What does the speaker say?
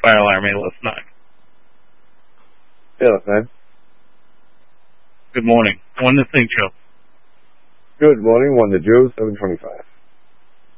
Fire alarm, ALS 9. ALS 9. Good morning. One to think, Joe. Good morning, 1 to Joe, 725.